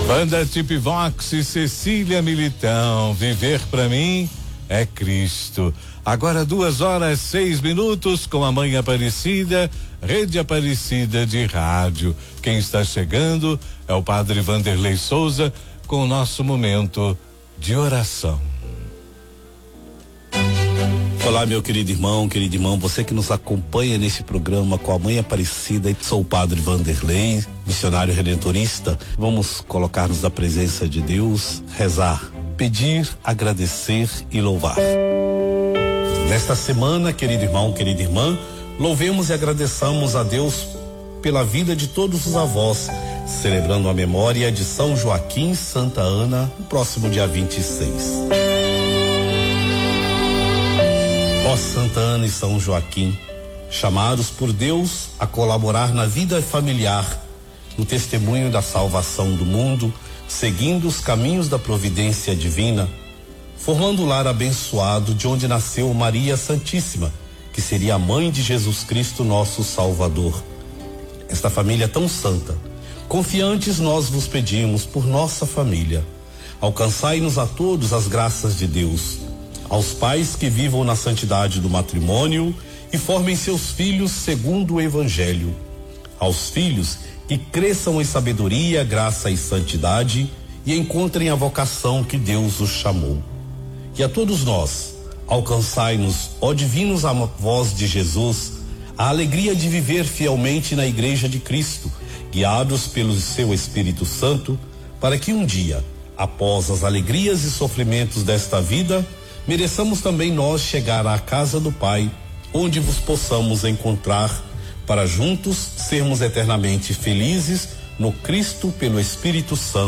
Banda Tip Vox e Cecília Militão, viver pra mim é Cristo. Agora 2h06 com a Mãe Aparecida, Rede Aparecida de Rádio. Quem está chegando é o Padre Vanderlei Souza com o nosso momento de oração. Olá, meu querido irmão, você que nos acompanha nesse programa com a Mãe Aparecida. Sou o Padre Vanderlei, missionário redentorista. Vamos colocar-nos na presença de Deus, rezar, pedir, agradecer e louvar. Nesta semana, querido irmão, querida irmã, louvemos e agradeçamos a Deus pela vida de todos os avós, celebrando a memória de São Joaquim e Santa Ana no próximo dia 26. Ó Santa Ana e São Joaquim, chamados por Deus a colaborar na vida familiar, no testemunho da salvação do mundo, seguindo os caminhos da providência divina, formando o lar abençoado de onde nasceu Maria Santíssima, que seria a mãe de Jesus Cristo, nosso Salvador. Esta família tão santa, confiantes nós vos pedimos por nossa família. Alcançai-nos a todos as graças de Deus. Aos pais que vivam na santidade do matrimônio e formem seus filhos segundo o Evangelho. Aos filhos que cresçam em sabedoria, graça e santidade e encontrem a vocação que Deus os chamou. E a todos nós, alcançai-nos, ó divinos avós de Jesus, a alegria de viver fielmente na Igreja de Cristo, guiados pelo seu Espírito Santo, para que um dia, após as alegrias e sofrimentos desta vida, mereçamos também nós chegar à casa do Pai, onde vos possamos encontrar, para juntos sermos eternamente felizes no Cristo pelo Espírito Santo.